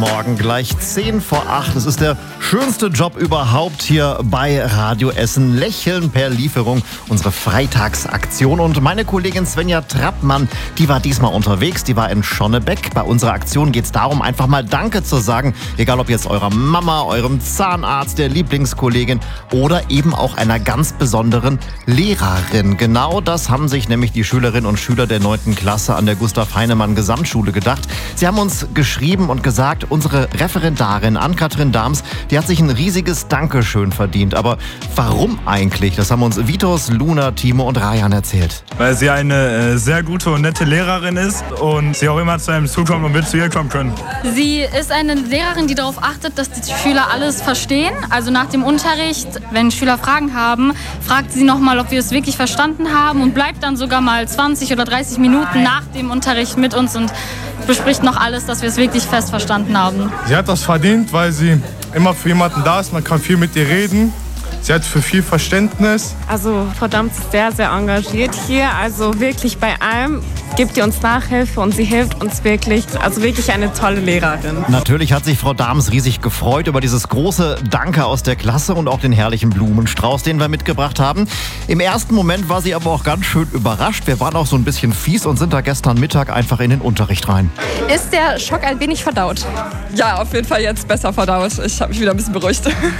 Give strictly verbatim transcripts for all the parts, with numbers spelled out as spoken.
Morgen, gleich zehn vor acht. Es ist der schönste Job überhaupt hier bei Radio Essen. Lächeln per Lieferung, unsere Freitagsaktion. Und meine Kollegin Svenja Trappmann, die war diesmal unterwegs, die war in Schonnebeck. Bei unserer Aktion geht es darum, einfach mal Danke zu sagen. Egal ob jetzt eurer Mama, eurem Zahnarzt, der Lieblingskollegin oder eben auch einer ganz besonderen Lehrerin. Genau das haben sich nämlich die Schülerinnen und Schüler der neunten Klasse an der Gustav Heinemann Gesamtschule gedacht. Sie haben uns geschrieben und gesagt, unsere Referendarin Ann-Kathrin Dahms, die hat sich ein riesiges Dankeschön verdient. Aber warum eigentlich? Das haben uns Vitos, Luna, Timo und Rayan erzählt. Weil sie eine äh, sehr gute und nette Lehrerin ist und sie auch immer zu einem zukommt und wir zu ihr kommen können. Sie ist eine Lehrerin, die darauf achtet, dass die Schüler alles verstehen. Also nach dem Unterricht, wenn Schüler Fragen haben, fragt sie nochmal, ob wir es wirklich verstanden haben und bleibt dann sogar mal zwanzig oder dreißig Minuten nach dem Unterricht mit uns und bespricht noch alles, dass wir es wirklich fest verstanden haben. Sie hat das verdient, weil sie immer für jemanden da ist. Man kann viel mit ihr reden. Sie hat für viel Verständnis. Also Frau Dahms ist sehr, sehr engagiert hier. Also wirklich bei allem gibt ihr uns Nachhilfe und sie hilft uns wirklich. Also wirklich eine tolle Lehrerin. Natürlich hat sich Frau Dahms riesig gefreut über dieses große Danke aus der Klasse und auch den herrlichen Blumenstrauß, den wir mitgebracht haben. Im ersten Moment war sie aber auch ganz schön überrascht. Wir waren auch so ein bisschen fies und sind da gestern Mittag einfach in den Unterricht rein. Ist der Schock ein wenig verdaut? Ja, auf jeden Fall jetzt besser verdaut. Ich habe mich wieder ein bisschen beruhigt.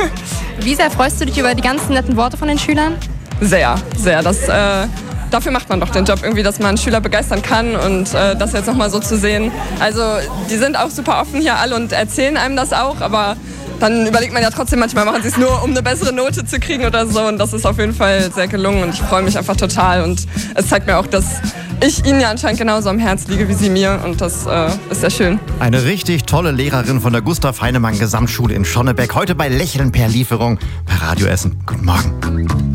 Wie sehr freust du dich über die ganzen netten Worte von den Schülern? Sehr, sehr. Das, äh, dafür macht man doch den Job irgendwie, dass man Schüler begeistern kann und äh, das jetzt nochmal so zu sehen. Also die sind auch super offen hier alle und erzählen einem das auch, aber dann überlegt man ja trotzdem, manchmal machen sie es nur, um eine bessere Note zu kriegen oder so und das ist auf jeden Fall sehr gelungen und ich freue mich einfach total und es zeigt mir auch, dass ich Ihnen ja anscheinend genauso am Herzen liege wie Sie mir und das äh, ist sehr schön. Eine richtig tolle Lehrerin von der Gustav Heinemann Gesamtschule in Schonnebeck. Heute bei Lächeln per Lieferung bei Radio Essen. Guten Morgen.